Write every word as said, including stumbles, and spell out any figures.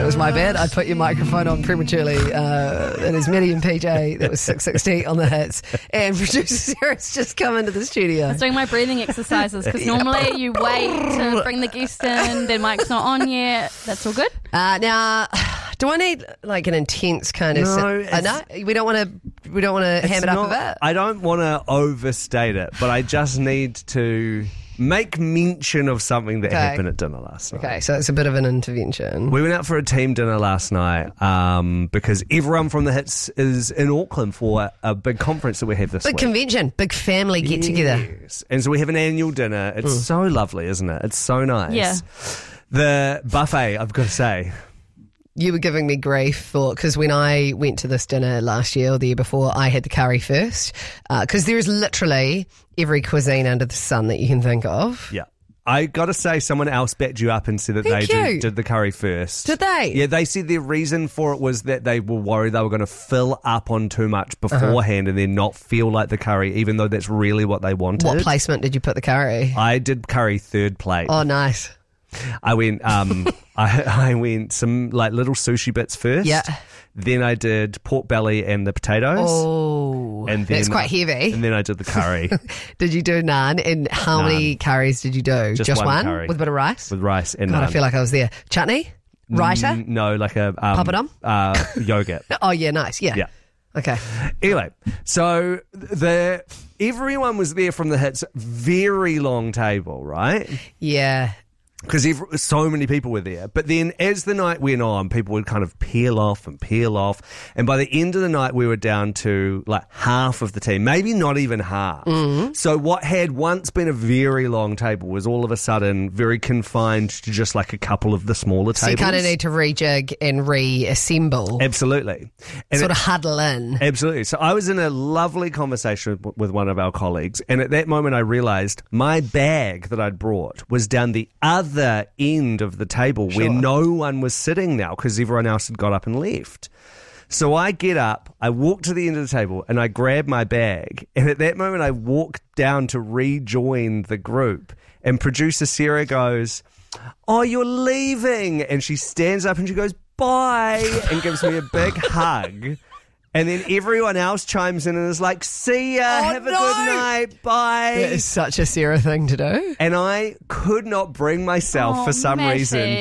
It was my bad. I put your microphone on prematurely. Uh, and it's Maddie and P J. That was six sixty on the hits. And producer Sarah's just come into the studio. I was doing my breathing exercises because normally you wait to bring the guest in, their mic's not on yet. That's all good. Uh, now, do I need like an intense kind of? No, uh, no, we don't want to. We don't want to ham it up not, a bit. I don't want to overstate it, but I just need to make mention of something that Okay. happened at dinner last night. Okay, so it's a bit of an intervention. We went out for a team dinner last night um, because everyone from the Hits is in Auckland for a big conference that we have this Big week. convention, big family get together. Yes. And so we have an annual dinner. It's Mm. so lovely, isn't it? It's so nice. Yeah. The buffet, I've got to say. You were giving me grief for because when I went to this dinner last year or the year before, I had the curry first because uh, there is literally every cuisine under the sun that you can think of. Yeah. I got to say, someone else backed you up and said that Thank they you. did, did the curry first. Did they? Yeah, they said their reason for it was that they were worried they were going to fill up on too much beforehand uh-huh. and then not feel like the curry, even though that's really what they wanted. What placement did you put the curry? I did curry third plate. Oh, nice. I went, um, I, I went some like little sushi bits first. Yeah. Then I did pork belly and the potatoes. Oh, and then, that's quite heavy. And then I did the curry. Did you do naan? And how Naan. many curries did you do? Just one one? curry. With a bit of rice? With rice and God, naan. I feel like I was there. Chutney? Raita? Mm, no, like a um, Papadum? uh, yogurt. Oh, yeah, nice. Yeah. Yeah. Okay. Anyway, so the everyone was there from the Hits, very long table, right? Yeah. Because so many people were there. But then as the night went on, people would kind of peel off and peel off. And by the end of the night, we were down to like half of the team, maybe not even half. Mm-hmm. So what had once been a very long table was all of a sudden very confined to just like a couple of the smaller So tables. you kind of need to rejig and reassemble. Absolutely. And Sort it- of huddle in. Absolutely. So I was in a lovely conversation w- with one of our colleagues, and at that moment I realised my bag that I'd brought was down the other end of the table where Sure. no one was sitting now because everyone else had got up and left. So I get up, I walk to the end of the table, and I grab my bag, and at that moment I walk down to rejoin the group, and producer Sarah goes, "Oh, you're leaving," and she stands up and she goes, "Bye," and gives me a big hug. And then everyone else chimes in and is like, "See ya, Oh, have a no. good night, bye." That is such a Sarah thing to do. And I could not bring myself Oh, for some Matty. reason